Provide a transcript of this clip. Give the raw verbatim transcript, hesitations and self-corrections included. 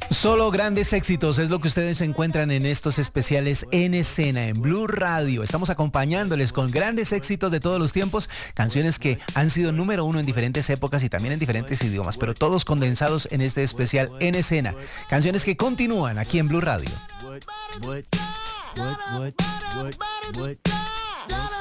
Solo grandes éxitos es lo que ustedes encuentran en estos especiales En Escena en Blue Radio. Estamos acompañándoles con grandes éxitos de todos los tiempos, canciones que han sido número uno en diferentes épocas y también en diferentes idiomas, pero todos condensados en este especial En Escena. Canciones que continúan aquí en Blue Radio. What, what, what, what, what, what.